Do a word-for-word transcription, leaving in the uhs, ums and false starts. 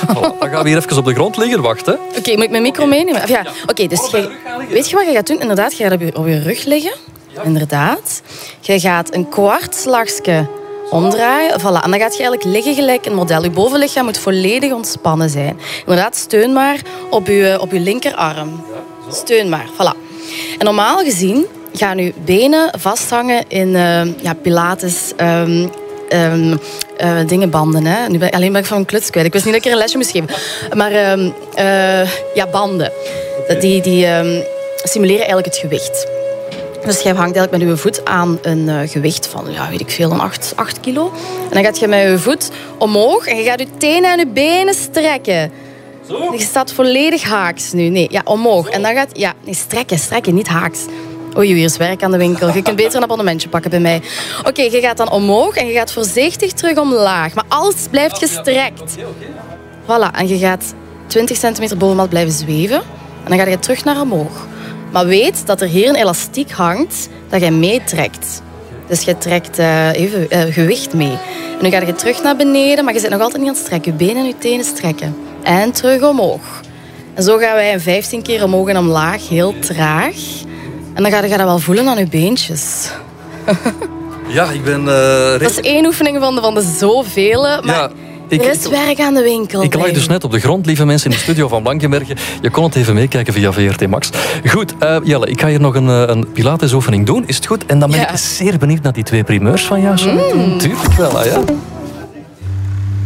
Voilà, dan gaan we hier even op de grond liggen. Wacht, hè. Oké, okay, moet ik mijn micro meenemen? Ja. Oké, okay, dus jij, weet je wat je gaat doen? Inderdaad, je gaat op je, op je rug liggen. Ja. Inderdaad. Je gaat een kwartslagje omdraaien. Voilà. En dan gaat je eigenlijk liggen gelijk een model. Je bovenlichaam moet volledig ontspannen zijn. Inderdaad, steun maar op je, op je linkerarm. Steun maar, voilà. En normaal gezien gaan je benen vasthangen in uh, ja, pilates... Um, Um, uh, dingen banden. Hè. Nu ben, alleen ben ik van een kluts kwijt. Ik wist niet dat ik er een lesje moest geven. Maar um, uh, ja, banden. Die, die um, simuleren eigenlijk het gewicht. Dus jij hangt eigenlijk met je voet aan een uh, gewicht van, ja, weet ik veel, een acht kilo. En dan gaat je met je voet omhoog en je gaat je tenen en je benen strekken. Zo? Je staat volledig haaks nu. Nee, ja, omhoog. En dan gaat... Ja, nee, strekken, strekken, niet haaks. Oei, hier is werk aan de winkel. Je kunt beter een abonnementje pakken bij mij. Oké, okay, je gaat dan omhoog en je gaat voorzichtig terug omlaag. Maar alles blijft gestrekt. Voilà, en je gaat twintig centimeter boven mat blijven zweven. En dan ga je terug naar omhoog. Maar weet dat er hier een elastiek hangt dat je meetrekt. Dus je trekt uh, even uh, gewicht mee. En nu ga je terug naar beneden, maar je zit nog altijd niet aan het strekken. Je benen en je tenen strekken. En terug omhoog. En zo gaan wij vijftien keer omhoog en omlaag, heel traag. En dan ga je dat wel voelen aan je beentjes. Ja, ik ben... Uh, dat is één oefening van de, van de zoveel. Maar ja, ik, er is ik, werk aan de winkel. Ik lag dus net op de grond, lieve mensen, in de studio van Blankenbergen. Je kon het even meekijken via V R T Max. Goed, uh, Jelle, ik ga hier nog een, een Pilates-oefening doen. Is het goed? En dan ben ja. ik zeer benieuwd naar die twee primeurs van jou. Mm. Tuurlijk wel, ja.